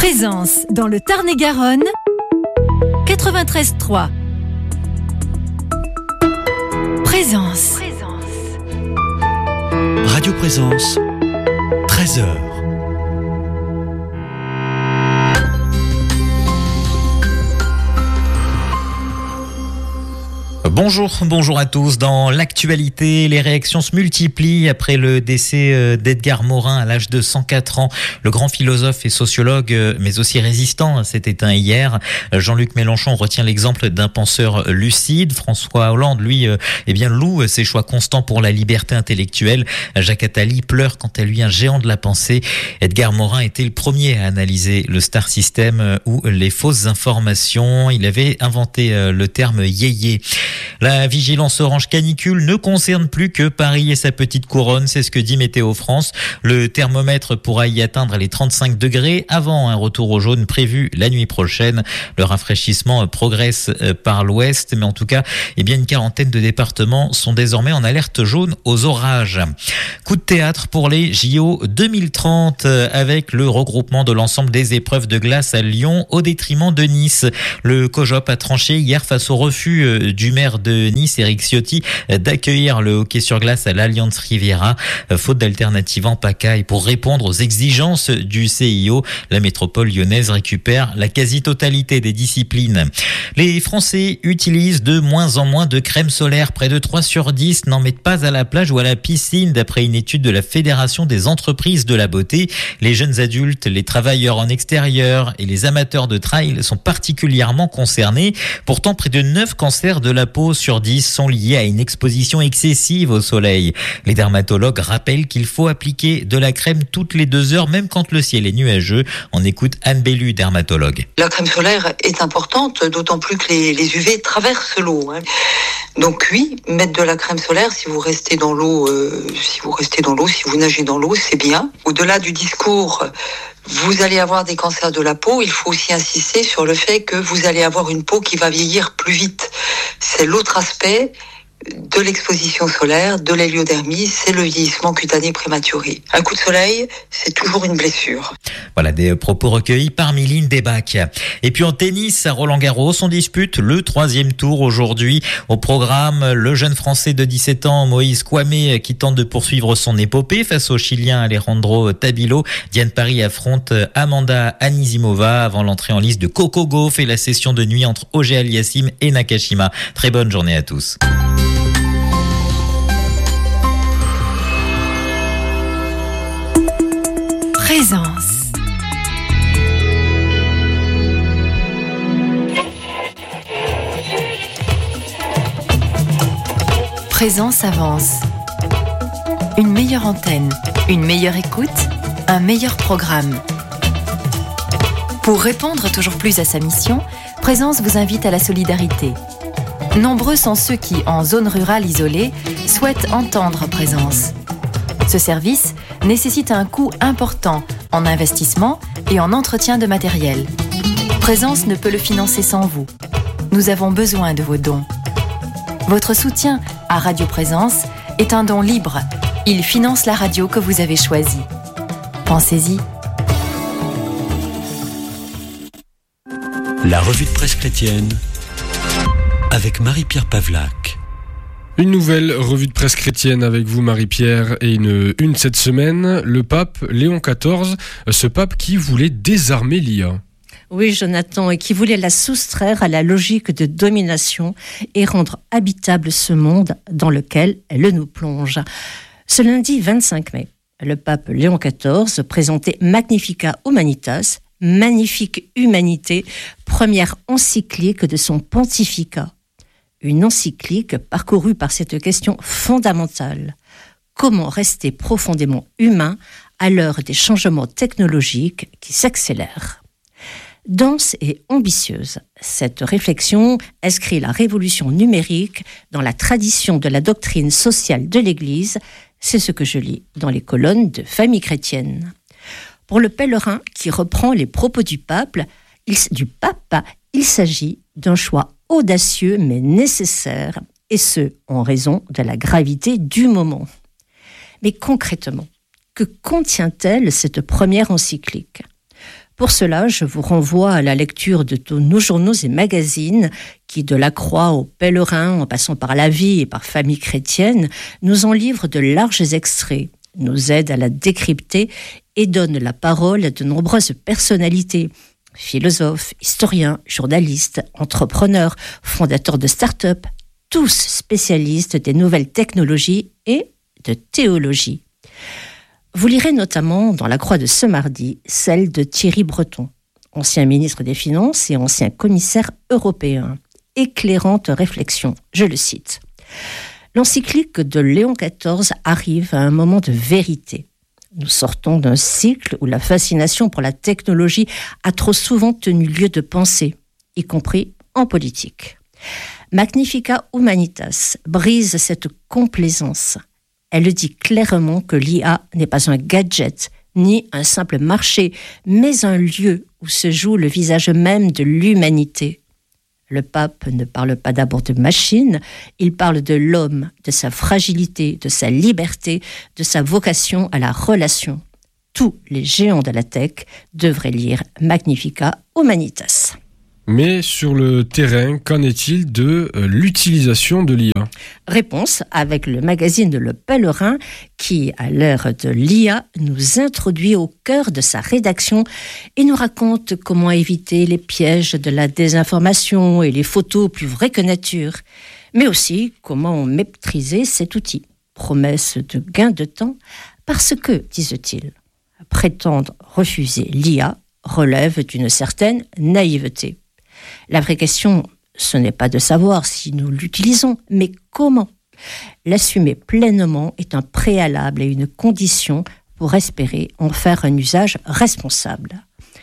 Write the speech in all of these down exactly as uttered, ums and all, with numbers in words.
Présence dans le Tarn-et-Garonne, quatre-vingt-treize trois. Présence. Radio Présence, treize heures. Bonjour, bonjour à tous. Dans l'actualité, les réactions se multiplient après le décès d'Edgar Morin à l'âge de cent quatre ans. Le grand philosophe et sociologue, mais aussi résistant, s'est éteint hier. Jean-Luc Mélenchon retient l'exemple d'un penseur lucide. François Hollande, lui, eh bien, loue ses choix constants pour la liberté intellectuelle. Jacques Attali pleure quant à lui un géant de la pensée. Edgar Morin était le premier à analyser le star system ou les fausses informations. Il avait inventé le terme yéyé. La vigilance orange canicule ne concerne plus que Paris et sa petite couronne, c'est ce que dit Météo France. Le thermomètre pourra y atteindre les trente-cinq degrés avant un retour au jaune prévu la nuit prochaine. Le rafraîchissement progresse par l'ouest, mais en tout cas, eh bien une quarantaine de départements sont désormais en alerte jaune aux orages. Coup de théâtre pour les J O deux mille trente avec le regroupement de l'ensemble des épreuves de glace à Lyon au détriment de Nice. Le COJOP a tranché hier face au refus du maire de Nice, Éric Ciotti, d'accueillir le hockey sur glace à l'Allianz Riviera, faute d'alternative en pagaille. Pour répondre aux exigences du C I O, la métropole lyonnaise récupère la quasi-totalité des disciplines. Les Français utilisent de moins en moins de crème solaire. Près de trois sur dix n'en mettent pas à la plage ou à la piscine, d'après une étude de la Fédération des entreprises de la beauté. Les jeunes adultes, les travailleurs en extérieur et les amateurs de trail sont particulièrement concernés. Pourtant, près de neuf cancers de la peau sur dix sont liés à une exposition excessive au soleil. Les dermatologues rappellent qu'il faut appliquer de la crème toutes les deux heures, même quand le ciel est nuageux. On écoute Anne Bellu, dermatologue. La crème solaire est importante, d'autant plus que les, les U V traversent l'eau. Hein. Donc oui, mettre de la crème solaire si vous restez dans l'eau, euh, si vous restez dans l'eau, si vous nagez dans l'eau, c'est bien. Au-delà du discours, vous allez avoir des cancers de la peau, il faut aussi insister sur le fait que vous allez avoir une peau qui va vieillir plus vite. C'est l'autre aspect de l'exposition solaire, de l'héliodermie, c'est le vieillissement cutané prématuré. Un coup de soleil, c'est toujours une blessure. Voilà des propos recueillis par Miline Desbacs. Et puis en tennis, à Roland-Garros, on dispute le troisième tour aujourd'hui. Au programme, le jeune Français de dix-sept ans, Moïse Kouamé, qui tente de poursuivre son épopée face au Chilien Alejandro Tabilo. Diane Paris affronte Amanda Anisimova avant l'entrée en liste de Coco Gauff et la session de nuit entre Auger-Aliassime et Nakashima. Très bonne journée à tous. Présence. Présence avance. Une meilleure antenne, une meilleure écoute, un meilleur programme. Pour répondre toujours plus à sa mission, Présence vous invite à la solidarité. Nombreux sont ceux qui, en zone rurale isolée, souhaitent entendre Présence. Ce service nécessite un coût important en investissement et en entretien de matériel. Présence ne peut le financer sans vous. Nous avons besoin de vos dons. Votre soutien à Radio Présence est un don libre. Il finance la radio que vous avez choisie. Pensez-y. La revue de presse chrétienne avec Marie-Pierre Pavlac. Une nouvelle revue de presse chrétienne avec vous, Marie-Pierre, et une une cette semaine, le pape Léon quatorze, ce pape qui voulait désarmer l'I A. Oui, Jonathan, et qui voulait la soustraire à la logique de domination et rendre habitable ce monde dans lequel elle nous plonge. Ce lundi vingt-cinq mai, le pape Léon quatorze présentait Magnificat Humanitas, Magnifique Humanité, première encyclique de son pontificat. Une encyclique parcourue par cette question fondamentale. Comment rester profondément humain à l'heure des changements technologiques qui s'accélèrent ? Dense et ambitieuse, cette réflexion inscrit la révolution numérique dans la tradition de la doctrine sociale de l'Église. C'est ce que je lis dans les colonnes de Famille chrétienne. Pour le pèlerin qui reprend les propos du pape, il, du pape, il s'agit d'un choix audacieux mais nécessaire, et ce, en raison de la gravité du moment. Mais concrètement, que contient-elle cette première encyclique ? Pour cela, je vous renvoie à la lecture de tous nos journaux et magazines qui, de la Croix au Pèlerin, en passant par La Vie et par Famille chrétienne, nous en livrent de larges extraits, nous aident à la décrypter et donnent la parole à de nombreuses personnalités, philosophes, historiens, journalistes, entrepreneurs, fondateurs de start-up, tous spécialistes des nouvelles technologies et de théologie. Vous lirez notamment dans la Croix de ce mardi celle de Thierry Breton, ancien ministre des Finances et ancien commissaire européen. Éclairante réflexion, je le cite. L'encyclique de Léon quatorze arrive à un moment de vérité. Nous sortons d'un cycle où la fascination pour la technologie a trop souvent tenu lieu de pensée, y compris en politique. Magnificat Humanitas brise cette complaisance. Elle dit clairement que l'I A n'est pas un gadget, ni un simple marché, mais un lieu où se joue le visage même de l'humanité. Le pape ne parle pas d'abord de machine, il parle de l'homme, de sa fragilité, de sa liberté, de sa vocation à la relation. Tous les géants de la tech devraient lire Magnificat Humanitas. Mais sur le terrain, qu'en est-il de euh, l'utilisation de l'I A ? Réponse avec le magazine Le Pèlerin qui, à l'ère de l'I A, nous introduit au cœur de sa rédaction et nous raconte comment éviter les pièges de la désinformation et les photos plus vraies que nature, mais aussi comment maîtriser cet outil. Promesse de gain de temps parce que, disent-ils, prétendre refuser l'I A relève d'une certaine naïveté. La vraie question, ce n'est pas de savoir si nous l'utilisons, mais comment. L'assumer pleinement est un préalable et une condition pour espérer en faire un usage responsable.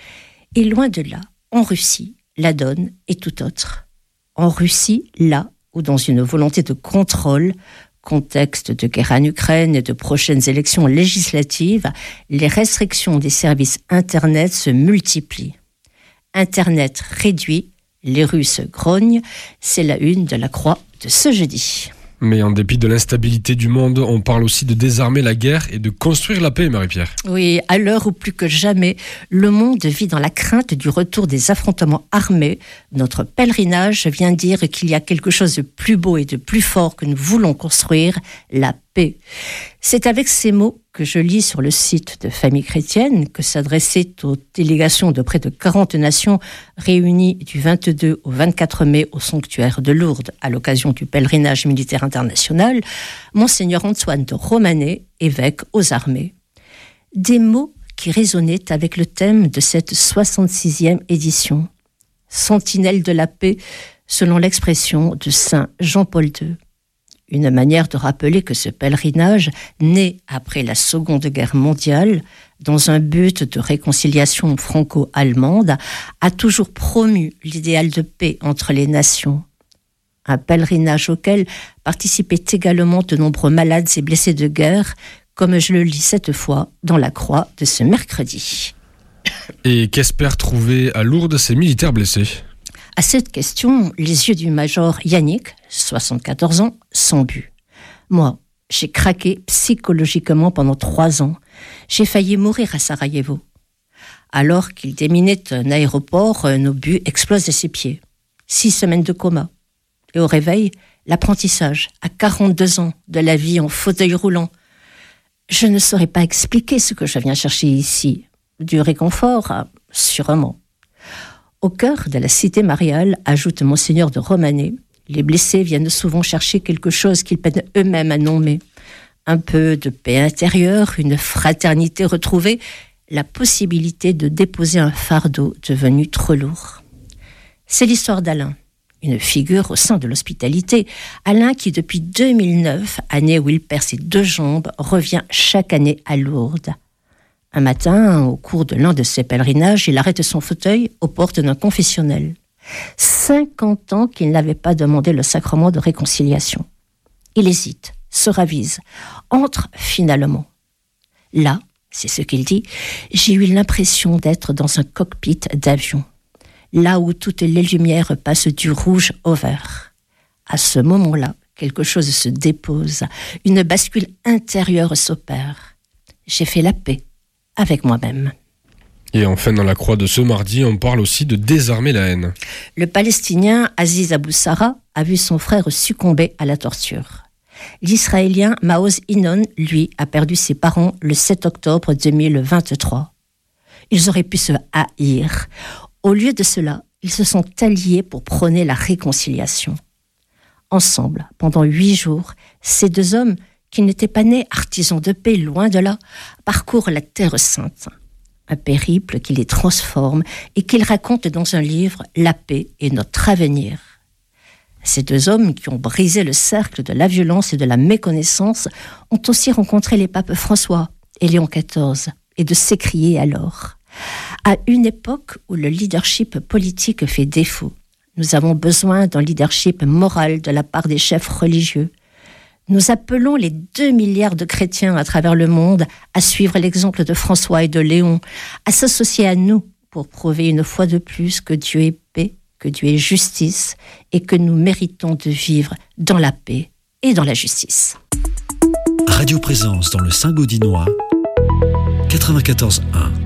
Et loin de là, en Russie, la donne est tout autre. En Russie, là où dans une volonté de contrôle, contexte de guerre en Ukraine et de prochaines élections législatives, les restrictions des services Internet se multiplient. Internet réduit, les Russes grognent, c'est la une de la Croix de ce jeudi. Mais en dépit de l'instabilité du monde, on parle aussi de désarmer la guerre et de construire la paix, Marie-Pierre. Oui, à l'heure où plus que jamais, le monde vit dans la crainte du retour des affrontements armés, notre pèlerinage vient dire qu'il y a quelque chose de plus beau et de plus fort que nous voulons construire, la paix. C'est avec ces mots que je lis sur le site de Famille chrétienne que s'adressait aux délégations de près de quarante nations réunies du vingt-deux au vingt-quatre mai au sanctuaire de Lourdes à l'occasion du pèlerinage militaire international, Monseigneur Antoine de Romanet, évêque aux armées. Des mots qui résonnaient avec le thème de cette soixante-sixième édition. Sentinelle de la paix, selon l'expression de saint Jean-Paul deux. Une manière de rappeler que ce pèlerinage, né après la Seconde Guerre mondiale, dans un but de réconciliation franco-allemande, a toujours promu l'idéal de paix entre les nations. Un pèlerinage auquel participaient également de nombreux malades et blessés de guerre, comme je le lis cette fois dans la Croix de ce mercredi. Et qu'espèrent trouver à Lourdes ces militaires blessés ? À cette question, les yeux du major Yannick, soixante-quatorze ans, sont bu. Moi, j'ai craqué psychologiquement pendant trois ans. J'ai failli mourir à Sarajevo. Alors qu'il déminait un aéroport, un obus explose à ses pieds. Six semaines de coma. Et au réveil, l'apprentissage, à quarante-deux ans, de la vie en fauteuil roulant. Je ne saurais pas expliquer ce que je viens chercher ici. Du réconfort, sûrement. Au cœur de la cité mariale, ajoute Monseigneur de Romanet, les blessés viennent souvent chercher quelque chose qu'ils peinent eux-mêmes à nommer. Un peu de paix intérieure, une fraternité retrouvée, la possibilité de déposer un fardeau devenu trop lourd. C'est l'histoire d'Alain, une figure au sein de l'hospitalité. Alain qui, depuis deux mille neuf, année où il perd ses deux jambes, revient chaque année à Lourdes. Un matin, au cours de l'un de ses pèlerinages, il arrête son fauteuil aux portes d'un confessionnel. cinquante ans qu'il n'avait pas demandé le sacrement de réconciliation. Il hésite, se ravise, entre finalement. Là, c'est ce qu'il dit, j'ai eu l'impression d'être dans un cockpit d'avion, là où toutes les lumières passent du rouge au vert. À ce moment-là, quelque chose se dépose, une bascule intérieure s'opère. J'ai fait la paix avec moi-même. Et enfin, dans la croix de ce mardi, on parle aussi de désarmer la haine. Le Palestinien Aziz Abou Sarah a vu son frère succomber à la torture. L'Israélien Maoz Inon, lui, a perdu ses parents le sept octobre deux mille vingt-trois. Ils auraient pu se haïr. Au lieu de cela, ils se sont alliés pour prôner la réconciliation. Ensemble, pendant huit jours, ces deux hommes, qui n'étaient pas nés artisans de paix, loin de là, parcourent la Terre Sainte. Un périple qui les transforme et qu'ils racontent dans un livre « La paix et notre avenir ». Ces deux hommes qui ont brisé le cercle de la violence et de la méconnaissance ont aussi rencontré les papes François et Léon quatorze et de s'écrier alors. À une époque où le leadership politique fait défaut, nous avons besoin d'un leadership moral de la part des chefs religieux. Nous appelons les deux milliards de chrétiens à travers le monde à suivre l'exemple de François et de Léon, à s'associer à nous pour prouver une fois de plus que Dieu est paix, que Dieu est justice et que nous méritons de vivre dans la paix et dans la justice. Radio Présence dans le Saint-Gaudinois, quatre-vingt-quatorze un.